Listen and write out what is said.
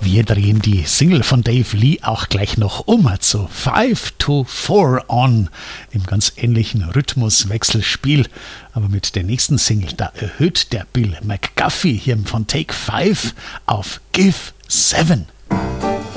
Wir drehen die Single von Dave Lee auch gleich noch um zu 5 to 4 on im ganz ähnlichen Rhythmuswechselspiel. Aber mit der nächsten Single, da erhöht der Bill McGuffey hier von Take 5 auf Give 7.